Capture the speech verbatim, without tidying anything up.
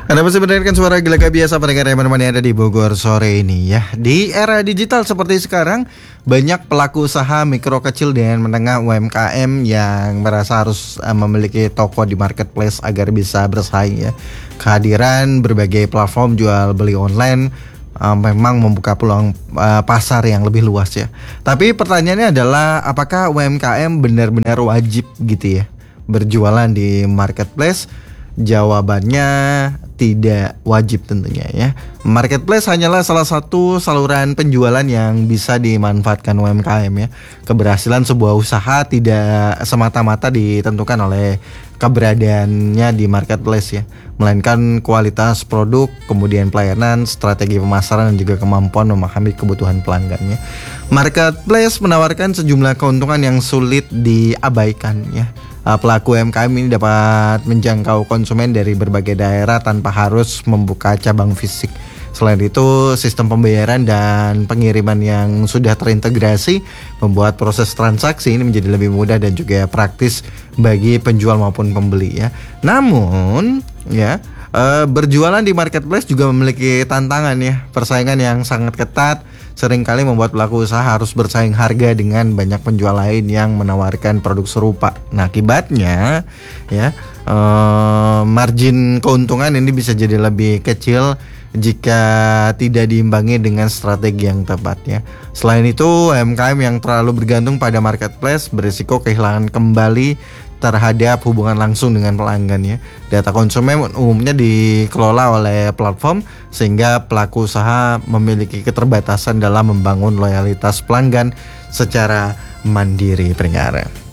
Anda masih mendengarkan suara Gelaga Biasa pendengar yang menemani Anda di Bogor sore ini ya. Di era digital seperti sekarang, banyak pelaku usaha mikro kecil dan menengah U M K M yang merasa harus uh, memiliki toko di marketplace agar bisa bersaing ya. Kehadiran berbagai platform jual beli online uh, memang membuka peluang uh, pasar yang lebih luas ya. Tapi pertanyaannya adalah apakah U M K M benar-benar wajib gitu ya berjualan di marketplace? Jawabannya tidak wajib tentunya ya. Marketplace hanyalah salah satu saluran penjualan yang bisa dimanfaatkan U M K M ya. Keberhasilan sebuah usaha tidak semata-mata ditentukan oleh keberadaannya di marketplace ya, melainkan kualitas produk, kemudian pelayanan, strategi pemasaran dan juga kemampuan memahami kebutuhan pelanggannya. Marketplace menawarkan sejumlah keuntungan yang sulit diabaikan ya. Pelaku U M K M ini dapat menjangkau konsumen dari berbagai daerah tanpa harus membuka cabang fisik. Selain itu, sistem pembayaran dan pengiriman yang sudah terintegrasi membuat proses transaksi ini menjadi lebih mudah dan juga praktis bagi penjual maupun pembeli ya. Namun, ya, e, berjualan di marketplace juga memiliki tantangan ya. Persaingan yang sangat ketat seringkali membuat pelaku usaha harus bersaing harga dengan banyak penjual lain yang menawarkan produk serupa. Nah, akibatnya ya eh, margin keuntungan ini bisa jadi lebih kecil jika tidak diimbangi dengan strategi yang tepat ya. Selain itu, U M K M yang terlalu bergantung pada marketplace berisiko kehilangan kembali terhadap hubungan langsung dengan pelanggan ya. Data konsumen umumnya dikelola oleh platform sehingga pelaku usaha memiliki keterbatasan dalam membangun loyalitas pelanggan secara mandiri pendengar.